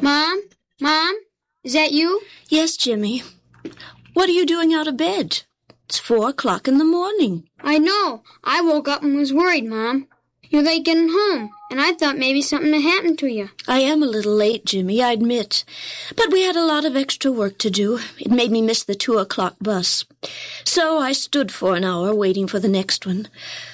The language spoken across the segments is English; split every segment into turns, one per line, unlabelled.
Mom? Mom? Is that you?
Yes, Jimmy. What are you doing out of bed? It's 4 o'clock in the morning.
I know. I woke up and was worried, Mom. You're late getting home, and I thought maybe something had happened to you.
I am a little late, Jimmy, I admit. But we had a lot of extra work to do. It made me miss the 2 o'clock bus. So I stood for an hour waiting for the next one.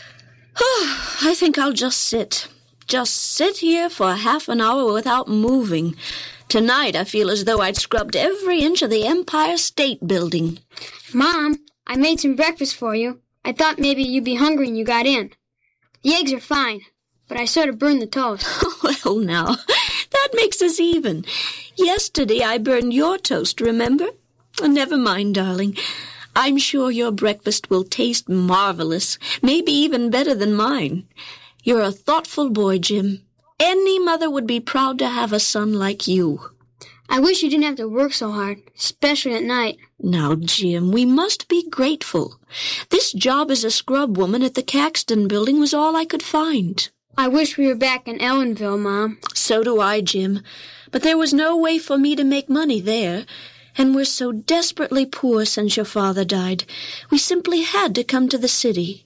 Oh, I think I'll just sit. Just sit here for half an hour without moving. Tonight I feel as though I'd scrubbed every inch of the Empire State Building.
Mom, I made some breakfast for you. I thought maybe you'd be hungry and you got in. The eggs are fine, but I sort of burned the toast.
Well, now, that makes us even. Yesterday I burned your toast, remember? Never mind, darling. I'm sure your breakfast will taste marvelous, maybe even better than mine. You're a thoughtful boy, Jim. Any mother would be proud to have a son like you.
I wish you didn't have to work so hard, especially at night.
Now, Jim, we must be grateful. This job as a scrub woman at the Caxton Building was all I could find.
I wish we were back in Ellenville, Mom.
So do I, Jim. But there was no way for me to make money there. And we're so desperately poor since your father died. We simply had to come to the city.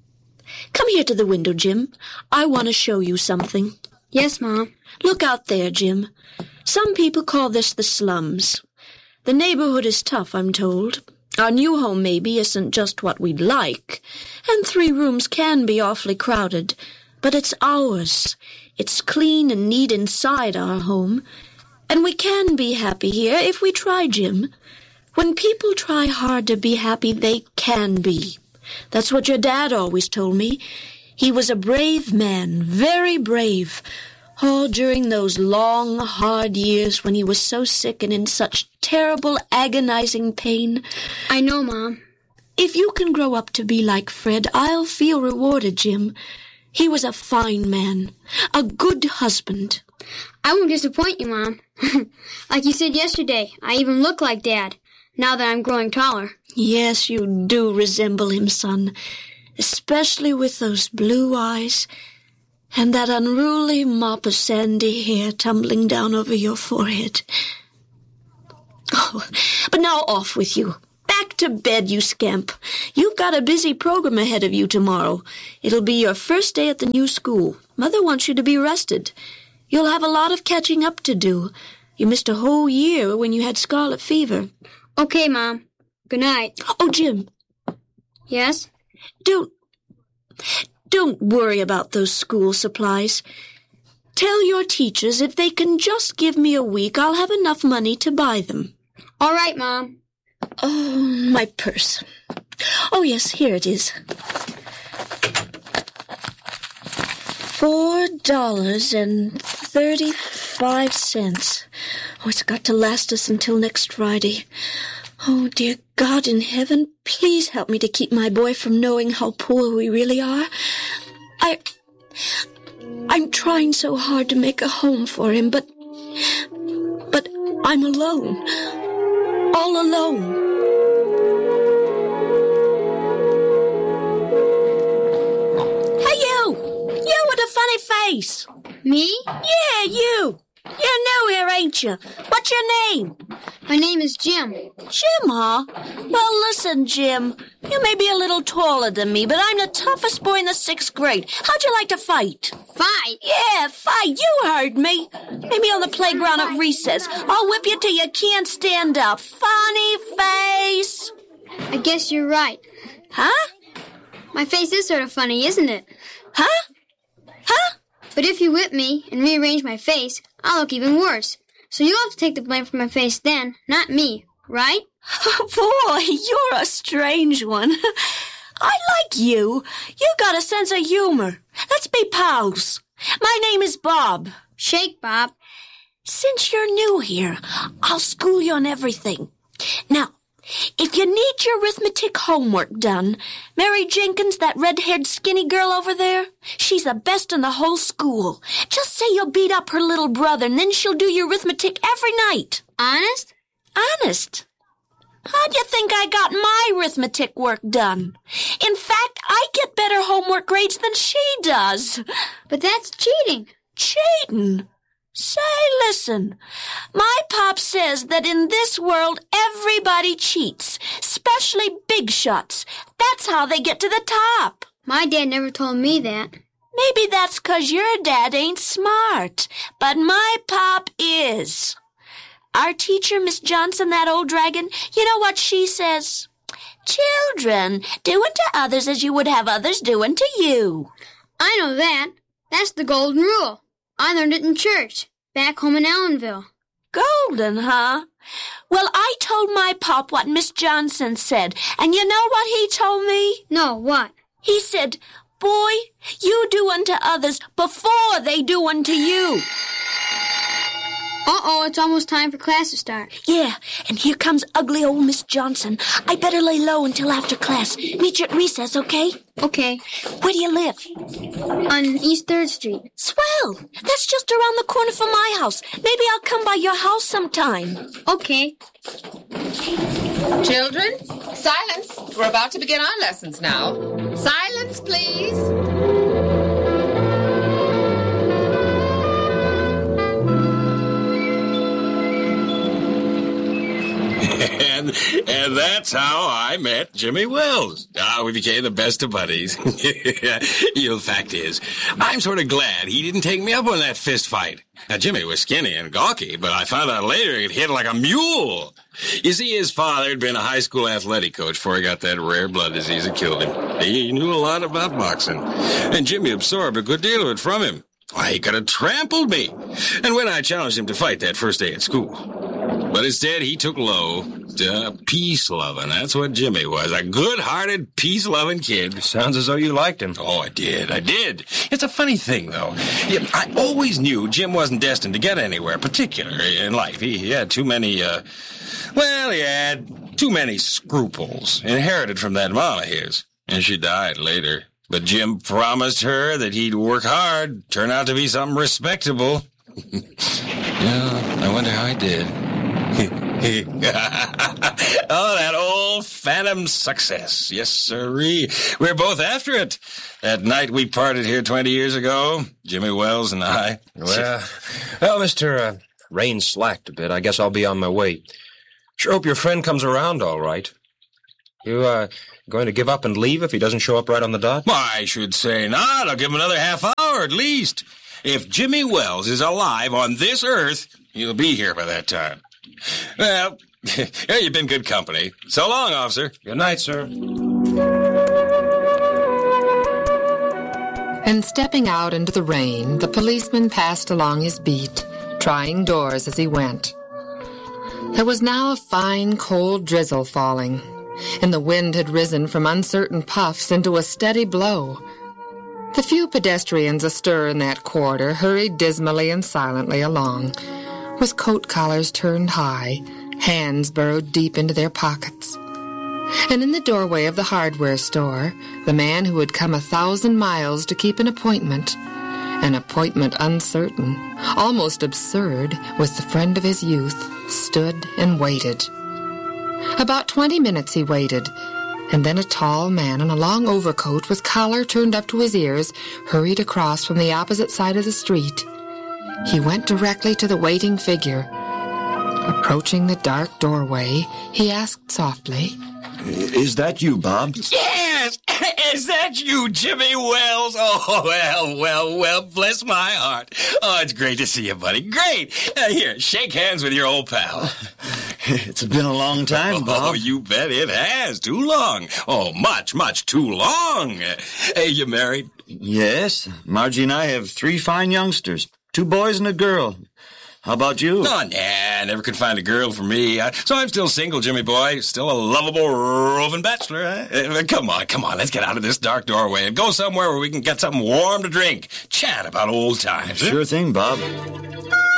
Come here to the window, Jim. I want to show you something.
Yes, Mom.
Look out there, Jim. Some people call this the slums. The neighborhood is tough, I'm told. Our new home maybe isn't just what we'd like, and 3 rooms can be awfully crowded. But it's ours. It's clean and neat inside our home. And we can be happy here if we try, Jim. When people try hard to be happy, they can be. That's what your dad always told me. He was a brave man, very brave. All during those long, hard years when he was so sick and in such terrible, agonizing pain.
I know, Mom.
If you can grow up to be like Fred, I'll feel rewarded, Jim. He was a fine man, a good husband.
I won't disappoint you, Mom. Like you said yesterday, I even look like Dad, now that I'm growing taller.
Yes, you do resemble him, son, especially with those blue eyes and that unruly mop of sandy hair tumbling down over your forehead. Oh, but now off with you. Back to bed, you scamp. You've got a busy program ahead of you tomorrow. It'll be your first day at the new school. Mother wants you to be rested. You'll have a lot of catching up to do. You missed a whole year when you had scarlet fever.
Okay, Mom. Good night.
Oh, Jim.
Yes?
Don't worry about those school supplies. Tell your teachers if they can just give me a week, I'll have enough money to buy them.
All right, Mom.
Oh, my purse. Oh, yes, here it is. $4.35. Oh, it's got to last us until next Friday. Oh, dear God in heaven, please help me to keep my boy from knowing how poor we really are. I'm trying so hard to make a home for him, but I'm alone. All alone. Hey, you! You with a funny face!
Me?
Yeah, you! You're new here, ain't you? What's your name?
My name is Jim.
Jim, huh? Well, listen, Jim. You may be a little taller than me, but I'm the toughest boy in the 6th grade. How'd you like to fight?
Fight?
Yeah, fight. You heard me. Maybe on the playground at recess. I'll whip you till you can't stand up. Funny face.
I guess you're right.
Huh?
My face is sort of funny, isn't it?
Huh? Huh?
But if you whip me and rearrange my face, I'll look even worse. So you'll have to take the blame for my face then, not me, right?
Oh, boy, you're a strange one. I like you. You got a sense of humor. Let's be pals. My name is Bob.
Shake, Bob.
Since you're new here, I'll school you on everything. Now, if you need your arithmetic homework done, Mary Jenkins, that red-haired skinny girl over there, she's the best in the whole school. Just say you'll beat up her little brother, and then she'll do your arithmetic every night.
Honest?
Honest. How do you think I got my arithmetic work done? In fact, I get better homework grades than she does.
But that's cheating.
Cheating? Say, listen, my pop says that in this world everybody cheats, especially big shots. That's how they get to the top.
My dad never told me that.
Maybe that's 'cause your dad ain't smart, but my pop is. Our teacher, Miss Johnson, that old dragon, you know what she says? Children, do unto others as you would have others do unto you.
I know that. That's the golden rule. I learned it in church, back home in Allenville.
Golden, huh? Well, I told my pop what Miss Johnson said, and you know what he told me?
No, what?
He said, boy, you do unto others before they do unto you.
Uh-oh, it's almost time for class to start.
Yeah, and here comes ugly old Miss Johnson. I better lay low until after class. Meet you at recess, okay?
Okay.
Where do you live?
On East 3rd Street.
Swell! That's just around the corner from my house. Maybe I'll come by your house sometime.
Okay.
Children, silence. We're about to begin our lessons now. Silence, please.
And that's how I met Jimmy Wells. We became the best of buddies. The fact is, I'm sort of glad he didn't take me up on that fist fight. Now, Jimmy was skinny and gawky, but I found out later he'd hit like a mule. You see, his father had been a high school athletic coach before he got that rare blood disease that killed him. He knew a lot about boxing, and Jimmy absorbed a good deal of it from him. Why, he could have trampled me. And when I challenged him to fight that first day at school. But instead, he took low to peace-loving. That's what Jimmy was, a good-hearted, peace-loving kid.
Sounds as though you liked him.
Oh, I did. It's a funny thing, though. Yeah, I always knew Jim wasn't destined to get anywhere particular in life. He had too many, he had too many scruples, inherited from that mom of his. And she died later. But Jim promised her that he'd work hard, turn out to be something respectable. Yeah, I wonder how he did. Oh, that old phantom success. Yes, sirree. We're both after it. That night we parted here 20 years ago, Jimmy Wells and I.
Well, Mr. Rain slacked a bit. I guess I'll be on my way. Sure hope your friend comes around all right. You, going to give up and leave if he doesn't show up right on the dot?
I should say not. I'll give him another half hour at least. If Jimmy Wells is alive on this earth, he'll be here by that time. Well, you've been good company. So long, officer.
Good night, sir.
And stepping out into the rain, the policeman passed along his beat, trying doors as he went. There was now a fine, cold drizzle falling, and the wind had risen from uncertain puffs into a steady blow. The few pedestrians astir in that quarter hurried dismally and silently along, with coat collars turned high, hands burrowed deep into their pockets. And in the doorway of the hardware store, the man who had come 1,000 miles to keep an appointment uncertain, almost absurd, with the friend of his youth, stood and waited. About 20 minutes he waited, and then a tall man in a long overcoat with collar turned up to his ears hurried across from the opposite side of the street. He went directly to the waiting figure. Approaching the dark doorway, he asked softly,
"Is that you, Bob?"
Yes! Is that you, Jimmy Wells? Oh, well, bless my heart. Oh, it's great to see you, buddy. Great! Here, shake hands with your old pal.
It's been a long time, Bob.
Oh, you bet it has. Too long. Oh, much too long. Hey, you married?
Yes. Margie and I have 3 fine youngsters. 2 boys and a girl. How about you?
Oh, nah, never could find a girl for me. So I'm still single, Jimmy boy. Still a lovable, roving bachelor. Come on, let's get out of this dark doorway and go somewhere where we can get something warm to drink. Chat about old times.
Sure thing, Bob.